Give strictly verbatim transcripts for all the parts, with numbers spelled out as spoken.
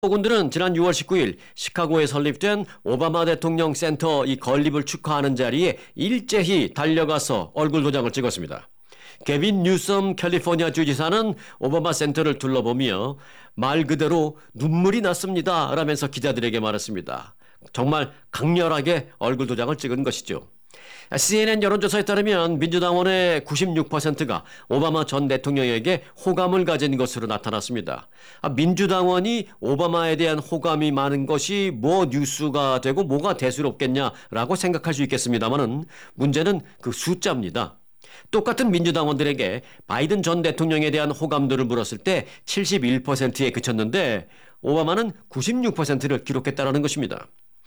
군들은 지난 유월 십구일 시카고에 설립된 오바마 대통령 센터 이 건립을 축하하는 자리에 일제히 달려가서 얼굴 도장을 찍었습니다. 게빈 뉴섬 캘리포니아 주지사는 오바마 센터를 둘러보며 말 그대로 눈물이 났습니다 라면서 기자들에게 말했습니다. 정말 강렬하게 얼굴 도장을 찍은 것이죠. 씨엔엔 여론조사에 따르면 민주당원의 구십육 퍼센트가 오바마 전 대통령에게 호감을 가진 것으로 나타났습니다. 민주당원이 오바마에 대한 호감이 많은 것이 뭐 뉴스가 되고 뭐가 대수롭겠냐라고 생각할 수 있겠습니다만은 문제는 그 숫자입니다. 똑같은 민주당원들에게 바이든 전 대통령에 대한 호감도를 물었을 때 칠십일 퍼센트에 그쳤는데 오바마는 구십육 퍼센트를 기록했다는 것입니다.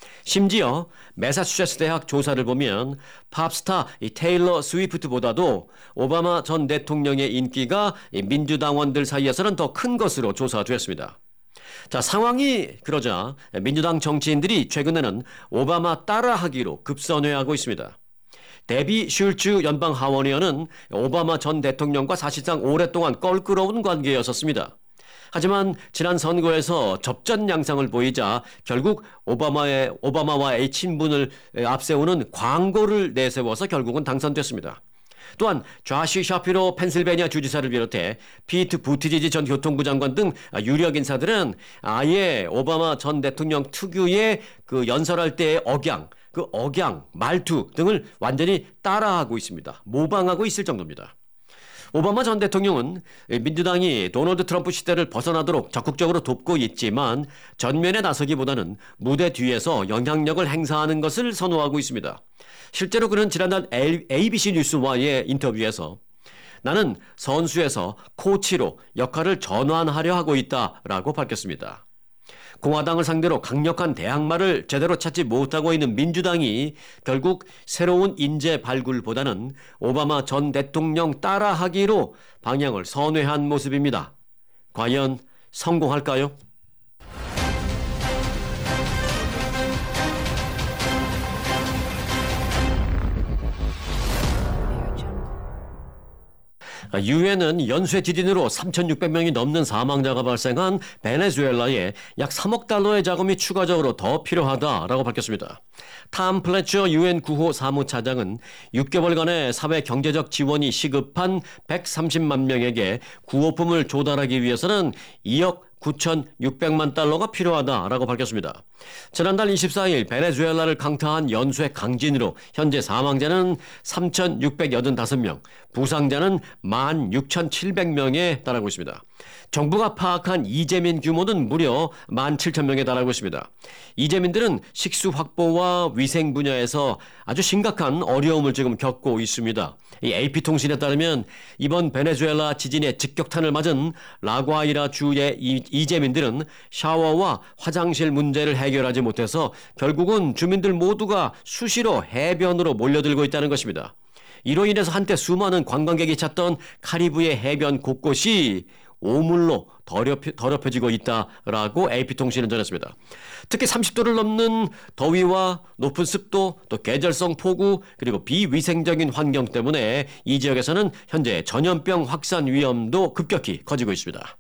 심지어 매사추세츠 대학 조사를 보면 팝스타 테일러 스위프트보다도 오바마 전 대통령의 인기가 민주당원들 사이에서는 더 큰 것으로 조사되었습니다. 자, 상황이 그러자 민주당 정치인들이 최근에는 오바마 따라하기로 급선회하고 있습니다. 데비 슐츠 연방 하원의원은 오바마 전 대통령과 사실상 오랫동안 껄끄러운 관계였었습니다. 하지만 지난 선거에서 접전 양상을 보이자 결국 오바마의, 오바마와의 친분을 앞세우는 광고를 내세워서 결국은 당선됐습니다. 또한 좌시 샤피로 펜실베니아 주지사를 비롯해 피트 부티지지 전 교통부 장관 등 유력 인사들은 아예 오바마 전 대통령 특유의 그 연설할 때의 억양, 그 억양, 말투 등을 완전히 따라하고 있습니다. 모방하고 있을 정도입니다. 오바마 전 대통령은 민주당이 도널드 트럼프 시대를 벗어나도록 적극적으로 돕고 있지만 전면에 나서기보다는 무대 뒤에서 영향력을 행사하는 것을 선호하고 있습니다. 실제로 그는 지난달 에이비씨 뉴스와의 인터뷰에서 나는 선수에서 코치로 역할을 전환하려 하고 있다라고 밝혔습니다. 공화당을 상대로 강력한 대항마를 제대로 찾지 못하고 있는 민주당이 결국 새로운 인재 발굴보다는 오바마 전 대통령 따라하기로 방향을 선회한 모습입니다. 과연 성공할까요? 유엔은 연쇄 지진으로 삼천육백 명이 넘는 사망자가 발생한 베네수엘라에 약 삼억 달러의 자금이 추가적으로 더 필요하다라고 밝혔습니다. 탐 플래처 유엔 구호 사무차장은 육 개월간의 사회 경제적 지원이 시급한 백삼십만 명에게 구호품을 조달하기 위해서는 이억 구천육백만 달러가 필요하다라고 밝혔습니다. 지난달 이십사일 베네수엘라를 강타한 연쇄 강진으로 현재 사망자는 삼천육백팔십오 명, 부상자는 만 육천칠백 명에 달하고 있습니다. 정부가 파악한 이재민 규모는 무려 만 칠천 명에 달하고 있습니다. 이재민들은 식수 확보와 위생 분야에서 아주 심각한 어려움을 지금 겪고 있습니다. 이 에이피통신에 따르면 이번 베네수엘라 지진의 직격탄을 맞은 라과이라 주의 이재민들은 샤워와 화장실 문제를 해결하지 못해서 결국은 주민들 모두가 수시로 해변으로 몰려들고 있다는 것입니다. 이로 인해서 한때 수많은 관광객이 찾던 카리브해 해변 곳곳이 오물로 더럽혀, 더럽혀지고 있다라고 에이피통신은 전했습니다. 특히 삼십 도를 넘는 더위와 높은 습도, 또 계절성 폭우, 그리고 비위생적인 환경 때문에 이 지역에서는 현재 전염병 확산 위험도 급격히 커지고 있습니다.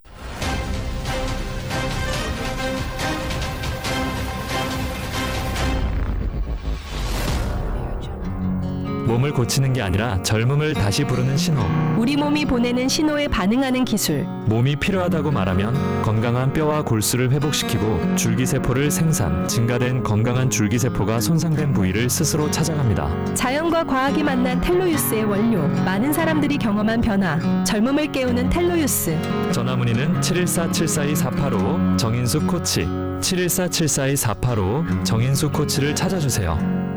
몸을 고치는 게 아니라 젊음을 다시 부르는 신호. 우리 몸이 보내는 신호에 반응하는 기술. 몸이 필요하다고 말하면 건강한 뼈와 골수를 회복시키고 줄기세포를 생산, 증가된 건강한 줄기세포가 손상된 부위를 스스로 찾아갑니다. 자연과 과학이 만난 텔로유스의 원료. 많은 사람들이 경험한 변화. 젊음을 깨우는 텔로유스. 전화문의는 칠일사 칠사이 사팔오 정인수 코치 칠일사 칠사이 사팔오 정인수 코치를 찾아주세요.